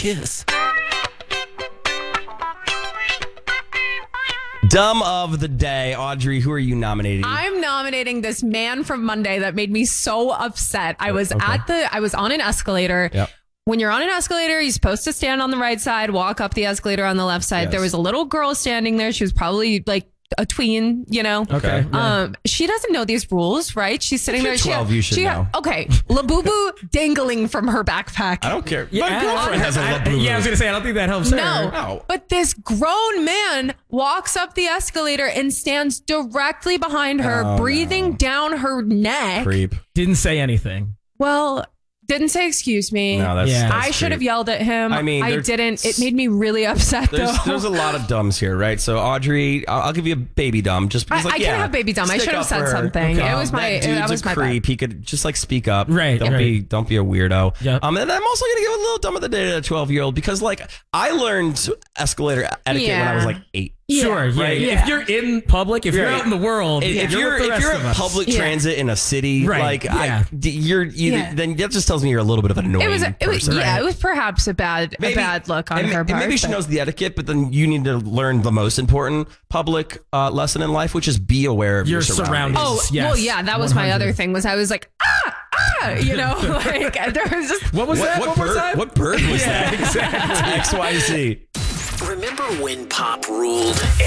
kiss. Dumb of the day. Audrey, who are you nominating? I'm nominating this man from Monday that made me so upset. I was on an escalator. Yep. When you're on an escalator, you're supposed to stand on the right side, walk up the escalator on the left side. Yes. There was a little girl standing there. She was probably like a tween, you know. Okay. She doesn't know these rules, right? She's sitting If there. you're 12, you should know. Okay. Labubu dangling from her backpack. I don't care. Yeah, My girlfriend has a Labubu. Yeah, I was going to say, I don't think that helps her. No. But this grown man walks up the escalator and stands directly behind her, breathing down her neck. Creep. Didn't say anything. Well, didn't say excuse me. No, that's Yeah. I should have yelled at him. I mean, I didn't. It made me really upset, though. There's a lot of dumbs here, right? So Audrey, I'll give you a baby dumb just because. I can't have baby dumb. I stick should have up said for her. something. Okay. It was my. That dude's That was a my creep. bad. He could just like speak up. Right, Don't be a weirdo. Yep. And then I'm also gonna give a little dumb of the day to a 12-year-old because like I learned escalator etiquette when I was like 8. Sure, yeah. Right. If you're in public, if you're Right. out in the world, If you're with the rest at of us. public transit in a city, Right, like yeah. then that just tells me you're a little bit of an annoying person. It was perhaps a bad look on her part. Maybe she but- knows the etiquette, but then you need to learn the most important public lesson in life, which is be aware of your surroundings. Oh, Yes, well, yeah, that was my 100. other thing. Was I was like, you know, like there was just What was that? What One more bird? time? What bird was Yeah, that? exactly. XYZ. Remember when pop ruled?